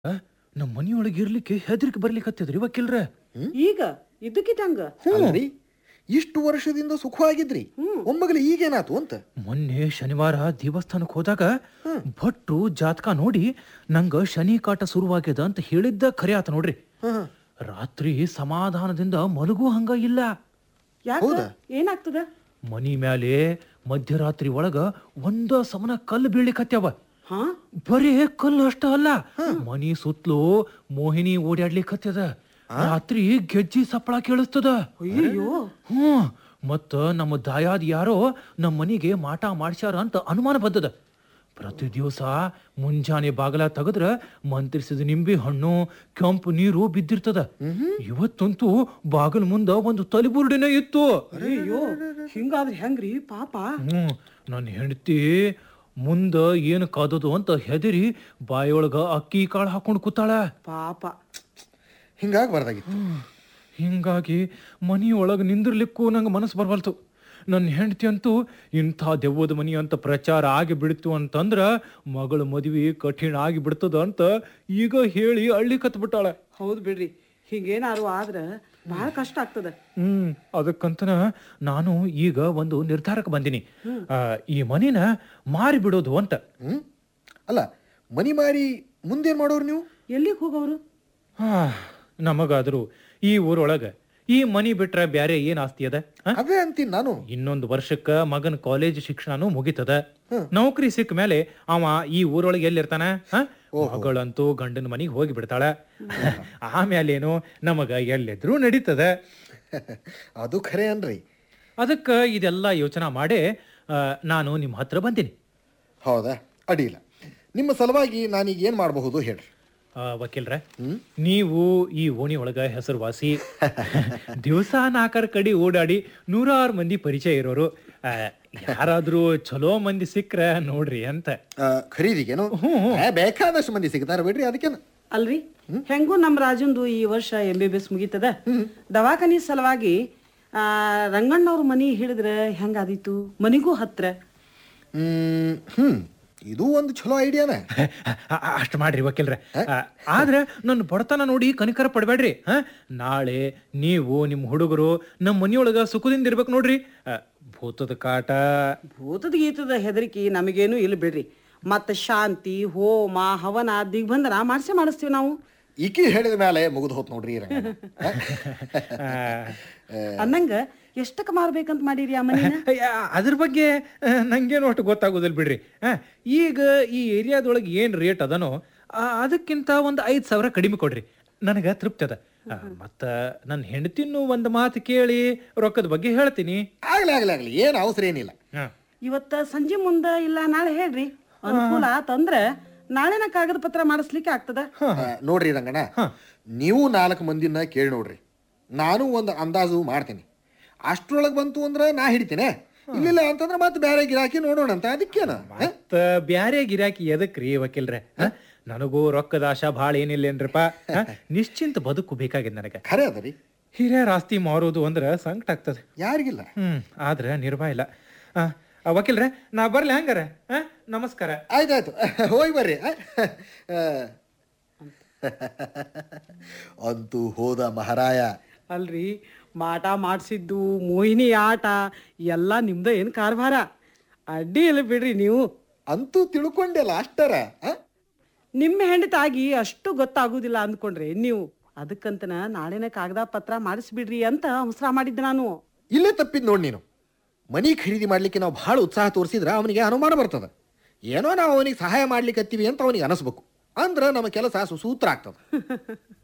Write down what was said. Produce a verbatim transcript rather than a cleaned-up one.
ಆ, ನಮ್ಮ ಮನಿಯೊಳಗೆ ಇರ್ಲಿಕ್ಕೆ ಹೆದರಿಕೆ ಬರ್ಲಿಕ್ಕತ್ತದ್ರಿ ವಕೀಲ್ರ. ಈಗ ಇದ್ದಕ್ಕಿದ್ದಂಗ ಅಲ್ರಿ ಇಷ್ಟು ವರ್ಷದಿಂದ ಸುಖವಾಗಿದ್ರಿ ಒಮ್ಮಗಲಿ ಈಗೇನಾತು ಅಂತ. ಮೊನ್ನೆ ಶನಿವಾರ ದೇವಸ್ಥಾನಕ್ಕೆ ಹೋದಾಗ ಭಟ್ರು ಜಾತಕ ನೋಡಿ ನಂಗ ಶನಿ ಕಾಟ ಶುರುವಾಗ್ಯದ ಅಂತ ಹೇಳಿದ್ದ ಖರೆ ಆತ ನೋಡ್ರಿ. ರಾತ್ರಿ ಸಮಾಧಾನದಿಂದ ಮಲಗೂ ಹಂಗ ಇಲ್ಲ. ಯಾಕ ಹೌದಾ? ಏನಾಗ್ತದ? ಮನಿ ಮ್ಯಾಲೆ ಮಧ್ಯರಾತ್ರಿ ಒಳಗ ಒಂದ ಸಮನ ಕಲ್ಲು ಬೀಳಿಕತ್ಯಾವ. ಹಾ ಬರೀ ಕಲ್ಲು ಅಷ್ಟ ಅಲ್ಲ, ಮನಿ ಸುತ್ತಲೂ ಮೋಹಿನಿ ಓಡಾಡ್ಲಿಕ್ಕತ್ತದ. ರಾತ್ರಿ ಗೆಜ್ಜಿ ಸಪ್ಪಳ ಕೇಳಿಸ್ತದ. ಅಯ್ಯೋ ಹ್ಮ್ ಮತ್ತ ನಮ್ಮ ದಾಯಾದ್ ಯಾರೋ ನಮ್ಮ ಮನಿಗೆ ಮಾಟ ಮಾಡ್ಸ್ಯಾರ ಅಂತ ಅನುಮಾನ ಬಂದದ. ಪ್ರತಿ ದಿವಸ ಮುಂಜಾನೆ ಬಾಗಲ ತೆಗದ್ರ ಮಂತ್ರಿಸಿದ ನಿಂಬೆ ಹಣ್ಣು ಕೆಂಪು ನೀರು ಬಿದ್ದಿರ್ತದ. ಇವತ್ತಂತೂ ಬಾಗಲ ಮುಂದ ಒಂದು ತಲಿಬುರುಡಿನ ಇತ್ತು. ಅಯ್ಯೋ ಹಿಂಗಾದ್ರೆ ಹೆಂಗ್ರಿ ಪಾಪ. ಹ್ಮ್ ನನ್ನ ಹೆಂಡತಿ ಮುಂದ ಏನು ಕಾದದು ಅಂತ ಹೆದರಿ ಬಾಯೊಳಗ ಅಕ್ಕಿ ಕಾಳು ಹಾಕೊಂಡು ಕೂತಾಳ. ಪಾಪ ಹಿಂಗಾಗ್ಬಾರ್ದಾಗಿತ್ತು. ಹಿಂಗಾಗಿ ಮನಿಯೊಳಗೆ ನಿಂದಿರ್ಲಿಕ್ಕೂ ನಂಗೆ ಮನಸ್ಸು ಬರ್ಬಲ್ತು. ನನ್ನ ಹೆಂಡತಿ ಅಂತೂ ಇಂಥ ದೆವ್ವದ ಮನಿ ಅಂತ ಪ್ರಚಾರ ಆಗಿ ಬಿಡ್ತು ಅಂತಂದ್ರ ಮಗಳ ಮದುವೆ ಕಠಿಣ ಆಗಿ ಬಿಡ್ತದ ಅಂತ ಈಗ ಹೇಳಿ ಅಳ್ಳಿ ಕತ್ಬಿಟ್ಟಾಳ. ಹೌದ್ ಬಿಡ್ರಿ, ಹಿಂಗೇನಾರು ಆದ್ರ ಬಹಳ ಕಷ್ಟ ಆಗ್ತದ. ಹ್ಮ್ ಅದಕ್ಕಂತನ ನಾನು ಈಗ ಒಂದು ನಿರ್ಧಾರಕ್ಕೆ ಬಂದಿನಿ. ಆ, ಈ ಮನಿನ ಮಾರಿ ಬಿಡೋದು ಅಂತ. ಹ್ಮ್ ಅಲ್ಲ ಮನಿ ಮಾರಿ ಮುಂದೇನ್ ಮಾಡೋರು ನೀವು? ಎಲ್ಲಿಗೆ ಹೋಗವ್ರು? ಹಾ ನಮಗಾದ್ರು ಈ ಊರೊಳಗ ಈ ಮನಿ ಬಿಟ್ರೆ ಬ್ಯಾರೆ ಏನ್ ಆಸ್ತಿ ಅದ? ಆ? ಅದೇ ಅಂತೀನಿ ನಾನು. ಇನ್ನೊಂದು ವರ್ಷಕ್ಕ ಮಗನ ಕಾಲೇಜ್ ಶಿಕ್ಷಣನೂ ಮುಗಿತದ. ನೌಕರಿ ಸಿಕ್ಕ ಮೇಲೆ ಅವ ಈ ಊರೊಳಗೆ ಎಲ್ಲಿರ್ತಾನ? ಮಗಳಂತೂ ಗಂಡನ ಮನಿಗೆ ಹೋಗಿ ಬಿಡ್ತಾಳ. ಆಮೇಲೇನು ನಮಗ ಎಲ್ಲಿದ್ರು ನಡೀತದ. ಅದು ಖರೆ ಅನ್ರಿ. ಅದಕ್ಕ ಇದೆಲ್ಲ ಯೋಚನೆ ಮಾಡೇ ಆ, ನಾನು ನಿಮ್ಮ ಹತ್ರ ಬಂದಿನಿ. ಹೌದಾ? ಅಡ್ಡಿಲ್ಲ. ನಿಮ್ಮ ಸಲುವಾಗಿ ನಾನೀಗ ಏನ್ ಮಾಡಬಹುದು ಹೇಳ್ರಿ. ಆ, ವಕೀಲ್ರ, ನೀವು ಈ ಓಣಿ ಒಳಗ ಹೆಸರುವಾಸಿ, ದಿವಸ ನಾಲ್ಕರ ಕಡೆ ಓಡಾಡಿ ನೂರಾರು ಮಂದಿ ಪರಿಚಯ ಇರೋರು. ಆ, ಯಾರಾದ್ರೂ ಚಲೋ ಮಂದಿ ಸಿಕ್ಕ್ರ ನೋಡ್ರಿ ಅಂತ. ಆ, ಖರೀದಿಗೇನು? ಏ, ಬೇಕಾದಷ್ಟು ಮಂದಿ ಸಿಗ್ತಾರ ಬಿಡ್ರಿ. ಅದಕ್ಕೇನು ಅಲ್ರಿ, ಹೆಂಗೂ ನಮ್ ರಾಜಂದು ಈ ವರ್ಷ ಎಂ ಬಿ ಬಿ ಎಸ್ ಮುಗೀತದ. ದವಾಖಾನಿ ಸಲುವಾಗಿ ಆ ರಂಗಣ್ಣವ್ರ ಮನಿ ಹಿಡಿದ್ರ ಹೆಂಗಾದಿತ್ತು? ಮನಿಗೂ ಹತ್ರ. ಹ್ಮ್ ಹ್ಮ್ ಇದು ಒಂದು ಚಲೋ ಐಡಿಯಾನ. ಅಷ್ಟು ಮಾಡ್ರಿ ವಕೀಲ್ರ. ಆ, ಆದ್ರ ನನ್ನ ಬಡತನ ನೋಡಿ ಕನಿಕರ ಪಡಬೇಡ್ರಿ. ಹ ನಾಳೆ ನೀವು ನಿಮ್ಮ ಹುಡುಗರು ನಮ್ಮ ಮನಿಯೊಳಗ ಸುಖದಿಂದ ಇರ್ಬೇಕು ನೋಡ್ರಿ. ಆ, ಭೂತದ ಕಾಟ ಭೂತದ ಗೀತದ ಹೆದರಿಕೆ ನಮಗೇನು ಇಲ್ಲ ಬಿಡ್ರಿ. ಮತ್ತ ಶಾಂತಿ ಹೋಮ ಹವನ ದಿಗ್ಬಂಧನ ಮಾಡಿಸೇ ಮಾಡಿಸ್ತೀವಿ ನಾವು. ಈಕಿ ಹೇಳಿದ ಮೇಲೆ ಮುಗಿದು ಹೋತ್ ನೋಡ್ರಿ ಈ ರಂಗಣ್ಣ. ಅನ್ನಂಗ ಎಷ್ಟಕ್ಕ ಮಾರ್ಬೇಕಂತ ಮಾಡಿರಿ ಆ ಮನಿನ? ಅಯ್ಯ, ಅದ್ರ ಬಗ್ಗೆ ಆ, ನಂಗೇನು ಅಷ್ಟು ಗೊತ್ತಾಗೋದಿಲ್ಲ ಬಿಡ್ರಿ. ಆ, ಈಗ ಈ ಏರಿಯಾದೊಳಗೆ ಏನು ರೇಟ್ ಅದನೋ ಆ, ಅದಕ್ಕಿಂತ ಒಂದು ಐದು ಸಾವಿರ ಕಡಿಮೆ ಕೊಡ್ರಿ, ನನಗೆ ತೃಪ್ತಿ ಅದ. ಆ, ಮತ್ತ ನನ್ನ ಹೆಂಡತಿನೂ ಒಂದು ಮಾತು ಕೇಳಿ ರೊಕ್ಕದ ಬಗ್ಗೆ ಹೇಳ್ತೀನಿ. ಆಗ್ಲಿ ಆಗ್ಲಿ ಆಗ್ಲಿ ಏನ್ ಅವಸರ ಏನಿಲ್ಲ. ಹಾ ಇವತ್ತ ಸಂಜೆ ಮುಂದ ಇಲ್ಲ ನಾಳೆ ಹೇಳ್ರಿ. ಅನುಕೂಲ ಆತಂದ್ರ ನಾಳೆನ ಕಾಗದ ಪತ್ರ ಮಾಡಿಸ್ಲಿಕ್ಕೆ ಆಗ್ತದ. ಆ, ನೋಡ್ರಿ ರಂಗಣ್ಣ, ನೀವು ನಾಲ್ಕು ಮಂದಿನ ಕೇಳಿ ನೋಡ್ರಿ. ನಾನು ಒಂದು ಅಂದಾಜು ಮಾಡ್ತೀನಿ. ಅಷ್ಟ್ರೊಳಗೆ ಬಂತು ಅಂದ್ರೆ ನಾ ಹಿಡಿತೇನೆ. ಇಲ್ಲಿಲ್ಲ ಅಂತಂದ್ರೆ ಮತ್ತೆ ಬೇರೆ ಗಿರಾಕಿ ನೋಡೋಣ ಅಂತ. ಅದಕ್ಕೇನ ಮತ್ತ ಬ್ಯಾರೆ ಗಿರಾಕಿ ಎದಕ್ರಿ ವಕೀಲ್ರೆ? ಆ, ನನಗೂ ರೊಕ್ಕದ ಆಶಾ ಭಾಳ ಏನಿಲ್ಲೇನ್ರಪ್ಪ. ಆ, ನಿಶ್ಚಿಂತ ಬದುಕು ಬೇಕಾಗಿದೆ ನನಗೆ. ಖರೆ ಅದರಿ. ಹಿರಿಯರ ಆಸ್ತಿ ಮಾರೋದು ಅಂದ್ರೆ ಸಂಕಟ ಆಗ್ತದೆ. ಯಾರಿಗಿಲ್ಲ. ಹ್ಮ್ ಆದ್ರೆ ನಿರ್ಭಯ ಇಲ್ಲ. ಆ, ಆ, ವಕೀಲ್ರೆ, ನಾ ಬರ್ಲಿ ಹಂಗಾರ? ಆ, ನಮಸ್ಕಾರ. ಆಯ್ತಾಯ್ತು, ಹೋಗಿ ಬರ್ರಿ. ಆ, ಅಂತೂ ಹೋದ ಮಹಾರಾಯ. ಅಲ್ರಿ, ಮಾಟ ಮಾಡಿಸಿದ್ದು ಮೋಹಿನಿ ಆಟ ಎಲ್ಲ ನಿಮ್ದ ಏನು ಕಾರ್ಭಾರ? ಅಡ್ಡಿ ಇಲ್ಲ ಬಿಡ್ರಿ ನೀವು. ಅಂತೂ ತಿಳ್ಕೊಂಡೆಲ್ಲ ಅಷ್ಟರ. ಆ? ನಿಮ್ಮ ಹೆಂಡತಾಗಿ ಅಷ್ಟು ಗೊತ್ತಾಗುದಿಲ್ಲ ಅಂದ್ಕೊಂಡ್ರೆ ನೀವು. ಅದಕ್ಕಂತನ ನಾಳೆನ ಕಾಗದ ಪತ್ರ ಮಾಡಿಸ್ಬಿಡ್ರಿ ಅಂತ ಅವಸರ ಮಾಡಿದ್ದೆ ನಾನು. ಇಲ್ಲೇ ತಪ್ಪಿದ್ ನೋಡಿ ನೀನು. ಮನಿ ಖರೀದಿ ಮಾಡ್ಲಿಕ್ಕೆ ನಾವು ಬಹಳ ಉತ್ಸಾಹ ತೋರಿಸಿದ್ರೆ ಅವನಿಗೆ ಅನುಮಾನ ಬರ್ತದ. ಏನೋ ನಾವು ಅವನಿಗೆ ಸಹಾಯ ಮಾಡ್ಲಿಕ್ಕೆ ಹತ್ತೀವಿ ಅಂತ ಅವನಿಗೆ ಅನಿಸ್ಬೇಕು. ಅಂದ್ರೆ ನಮ್ಮ ಕೆಲಸ ಸುಸೂತ್ರ ಆಗ್ತದ.